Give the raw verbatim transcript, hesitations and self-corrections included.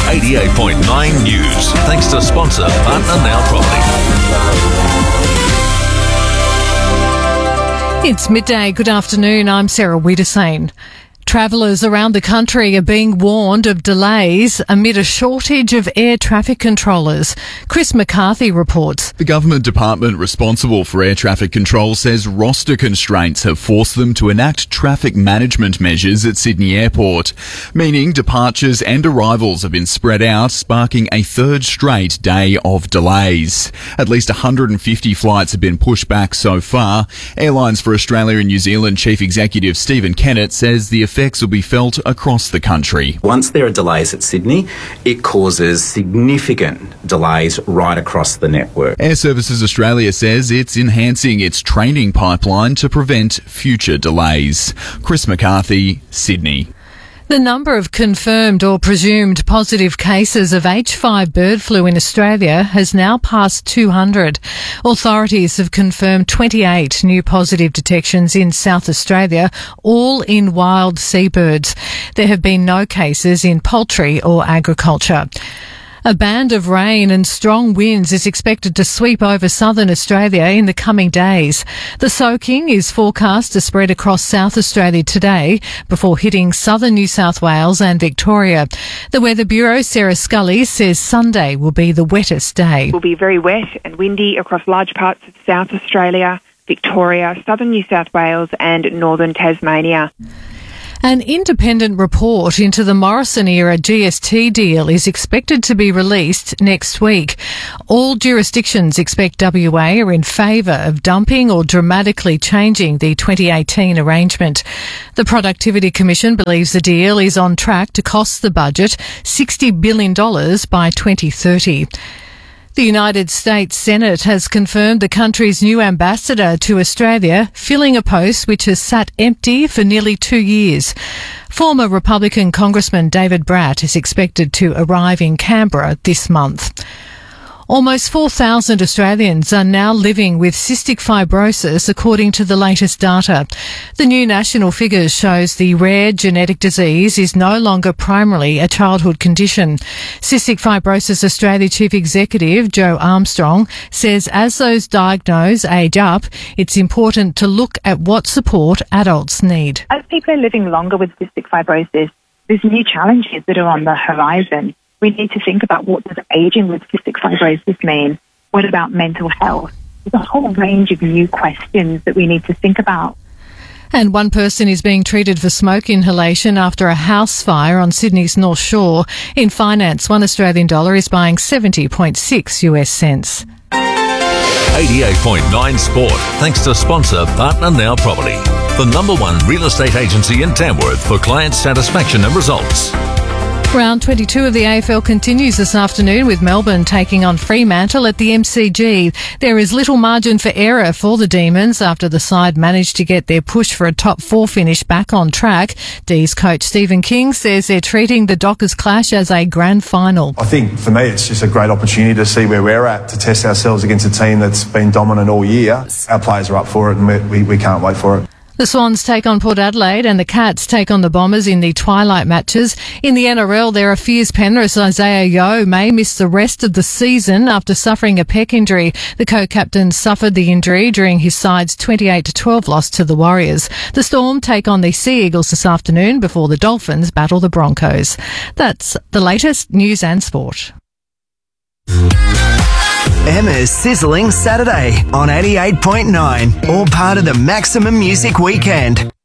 eighty-eight point nine News. Thanks to sponsor Partner Now Property. It's midday. Good afternoon. I'm Sarah Wiedersane. Travellers around the country are being warned of delays amid a shortage of air traffic controllers. Chris McCarthy reports. The government department responsible for air traffic control says roster constraints have forced them to enact traffic management measures at Sydney Airport, meaning departures and arrivals have been spread out, sparking a third straight day of delays. At least one hundred fifty flights have been pushed back so far. Airlines for Australia and New Zealand Chief Executive Stephen Kennett says the effects will be felt across the country. Once there are delays at Sydney, it causes significant delays right across the network. Air Services Australia says it's enhancing its training pipeline to prevent future delays. Chris McCarthy, Sydney. The number of confirmed or presumed positive cases of H five bird flu in Australia has now passed two hundred. Authorities have confirmed twenty-eight new positive detections in South Australia, all in wild seabirds. There have been no cases in poultry or agriculture. A band of rain and strong winds is expected to sweep over southern Australia in the coming days. The soaking is forecast to spread across South Australia today before hitting southern New South Wales and Victoria. The Weather Bureau, Sarah Scully, says Sunday will be the wettest day. It will be very wet and windy across large parts of South Australia, Victoria, southern New South Wales and northern Tasmania. An independent report into the Morrison-era G S T deal is expected to be released next week. All jurisdictions expect W A are in favour of dumping or dramatically changing the twenty eighteen arrangement. The Productivity Commission believes the deal is on track to cost the budget sixty billion dollars by twenty thirty. The United States Senate has confirmed the country's new ambassador to Australia, filling a post which has sat empty for nearly two years. Former Republican Congressman David Bratt is expected to arrive in Canberra this month. Almost four thousand Australians are now living with cystic fibrosis, according to the latest data. The new national figures shows the rare genetic disease is no longer primarily a childhood condition. Cystic Fibrosis Australia Chief Executive Joe Armstrong says as those diagnosed age up, it's important to look at what support adults need. As people are living longer with cystic fibrosis, there's new challenges that are on the horizon. We need to think about what does aging with cystic fibrosis mean? What about mental health? There's a whole range of new questions that we need to think about. And one person is being treated for smoke inhalation after a house fire on Sydney's North Shore. In finance, one Australian dollar is buying seventy point six US cents. eighty-eight point nine Sport, thanks to sponsor Partner Now Property, the number one real estate agency in Tamworth for client satisfaction and results. Round twenty-two of the A F L continues this afternoon with Melbourne taking on Fremantle at the M C G. There is little margin for error for the Demons after the side managed to get their push for a top four finish back on track. D's coach Stephen King says they're treating the Dockers clash as a grand final. I think for me it's just a great opportunity to see where we're at, to test ourselves against a team that's been dominant all year. Our players are up for it and we, we, we can't wait for it. The Swans take on Port Adelaide and the Cats take on the Bombers in the twilight matches. In the N R L, there are fears Penrith's Isaiah Yeo may miss the rest of the season after suffering a pec injury. The co-captain suffered the injury during his side's twenty-eight to twelve loss to the Warriors. The Storm take on the Sea Eagles this afternoon before the Dolphins battle the Broncos. That's the latest news and sport. Emma's Sizzling Saturday on eighty-eight point nine, all part of the Maximum Music Weekend.